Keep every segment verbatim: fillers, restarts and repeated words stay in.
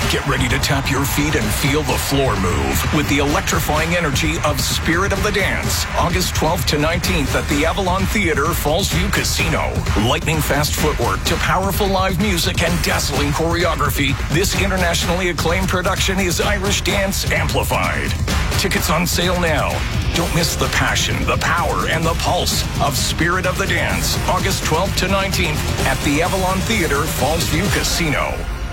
Get ready to tap your feet and feel the floor move with the electrifying energy of Spirit of the Dance. August twelfth to nineteenth at the Avalon Theatre, Falls View Casino. Lightning fast footwork to powerful live music and dazzling choreography. This internationally acclaimed production is Irish Dance amplified. Tickets on sale now. Don't miss the passion, the power, and the pulse of Spirit of the Dance. August twelfth to nineteenth at the Avalon Theatre, Falls View Casino.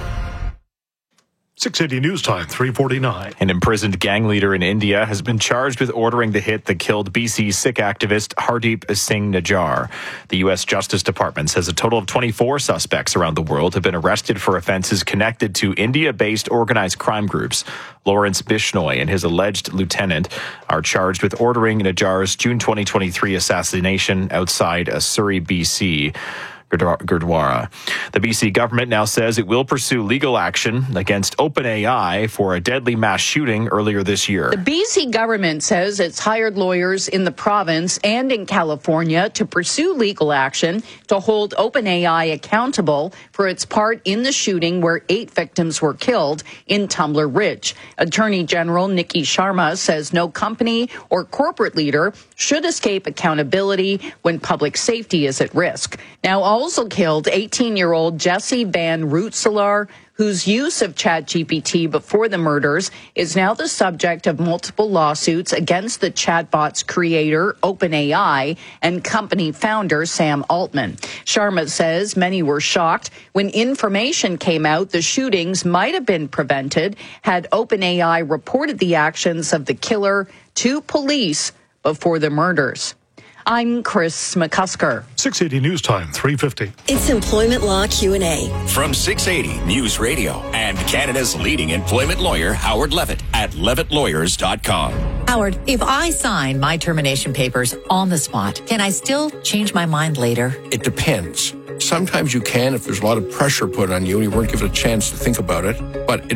six eighty News Time, three forty-nine. An imprisoned gang leader in India has been charged with ordering the hit that killed B C Sikh activist Hardeep Singh Najjar. The U S Justice Department says a total of twenty-four suspects around the world have been arrested for offenses connected to India-based organized crime groups. Lawrence Bishnoi and his alleged lieutenant are charged with ordering Najjar's June twenty twenty-three assassination outside a Surrey, B C Gurdwara. The B C government now says it will pursue legal action against OpenAI for a deadly mass shooting earlier this year. The B C government says it's hired lawyers in the province and in California to pursue legal action to hold OpenAI accountable for its part in the shooting where eight victims were killed in Tumbler Ridge. Attorney General Nikki Sharma says no company or corporate leader should escape accountability when public safety is at risk. Now, also killed eighteen-year-old Jesse Van Rootselaar, whose use of ChatGPT before the murders is now the subject of multiple lawsuits against the chatbot's creator, OpenAI, and company founder, Sam Altman. Sharma says many were shocked when information came out the shootings might have been prevented had OpenAI reported the actions of the killer to police before the murders. I'm Chris McCusker. six eighty News Time, three fifty. It's Employment Law Q and A. From six eighty News Radio and Canada's leading employment lawyer, Howard Levitt at levitt lawyers dot com. Howard, if I sign my termination papers on the spot, can I still change my mind later? It depends. Sometimes you can if there's a lot of pressure put on you and you weren't given a chance to think about it, but it